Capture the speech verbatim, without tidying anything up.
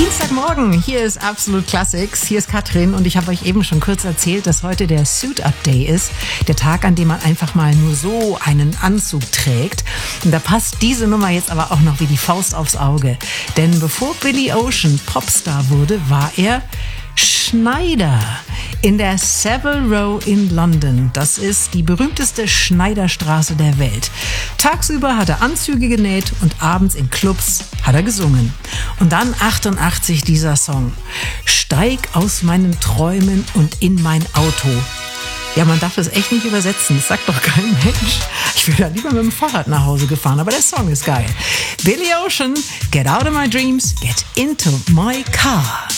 Dienstagmorgen, hier ist Absolute Classics, hier ist Katrin und ich habe euch eben schon kurz erzählt, dass heute der Suit-Up-Day ist, der Tag, an dem man einfach mal nur so einen Anzug trägt. Und da passt diese Nummer jetzt aber auch noch wie die Faust aufs Auge, denn bevor Billy Ocean Popstar wurde, war er Schneider in der Savile Row in London. Das ist die berühmteste Schneiderstraße der Welt. Tagsüber hat er Anzüge genäht und abends in Clubs hat er gesungen. Und dann achtundachtzig dieser Song. Steig aus meinen Träumen und in mein Auto. Ja, man darf das echt nicht übersetzen. Das sagt doch kein Mensch. Ich wäre ja lieber mit dem Fahrrad nach Hause gefahren, aber der Song ist geil. Billy Ocean, Get Out of My Dreams, Get Into My Car.